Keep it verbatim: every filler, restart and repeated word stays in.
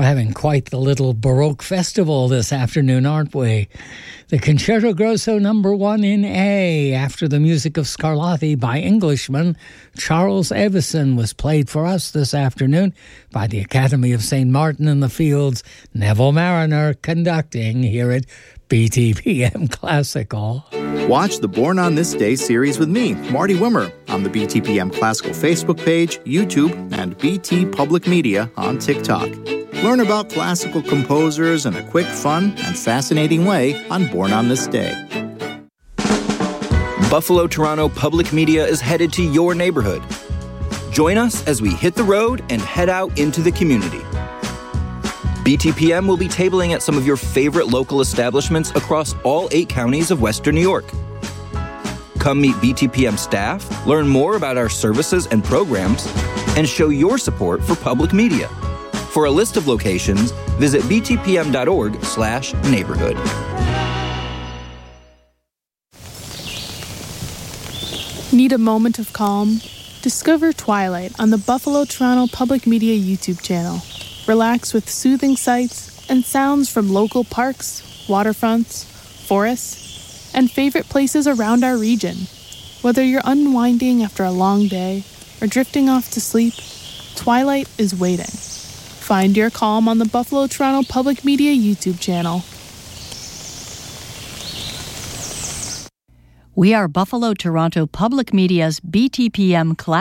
We're having quite the little Baroque festival this afternoon, aren't we? The Concerto Grosso number one in A, after the music of Scarlatti by Englishman Charles Evison, was played for us this afternoon by the Academy of Saint Martin in the Fields, Neville Mariner conducting here at B T P M Classical. Watch the Born on This Day series with me, Marty Wimmer, on the B T P M Classical Facebook page, YouTube, and B T Public Media on TikTok. Learn about classical composers in a quick, fun, and fascinating way on Born on This Day. Buffalo Toronto Public Media is headed to your neighborhood. Join us as we hit the road and head out into the community. B T P M will be tabling at some of your favorite local establishments across all eight counties of Western New York. Come meet B T P M staff, learn more about our services and programs, and show your support for public media. For a list of locations, visit btpm.org slash neighborhood. Need a moment of calm? Discover Twilight on the Buffalo Toronto Public Media YouTube channel. Relax with soothing sights and sounds from local parks, waterfronts, forests, and favorite places around our region. Whether you're unwinding after a long day or drifting off to sleep, Twilight is waiting. Find your calm on the Buffalo Toronto Public Media YouTube channel. We are Buffalo Toronto Public Media's B T P M Classical